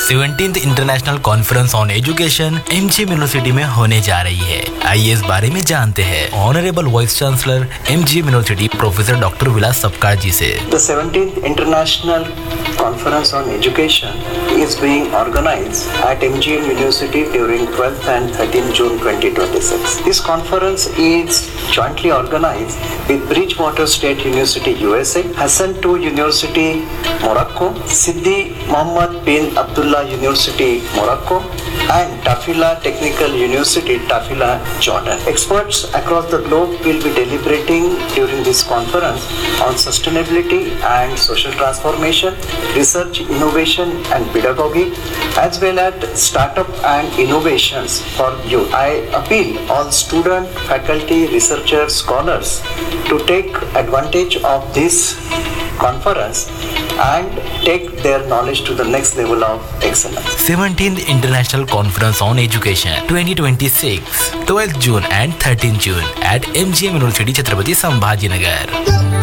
17th international conference on education MGM university में होने जा रही है। आइए इस बारे में जानते हैं honourable vice chancellor MGM university professor doctor विलास सपकाळ जी से। The 17th International Conference on Education is being organized at MGM University during 12th and 13th June 2026. This conference is jointly organized with Bridgewater State University USA, Hassan II University Morocco, Sidi Mohammed bin Abdullah University Morocco, and Tafila Technical University Tafila Jordan. Experts across the globe will be deliberating during this conference on sustainability and social transformation, research, innovation and pedagogy, as well as startup and innovations for youth. I appeal all students, faculty, researchers, scholars to take advantage of this conference and take their knowledge to the next level of excellence. 17th International Conference on Education 2026, 12th June and 13th June at MGM University, Chhatrapati Sambhajinagar.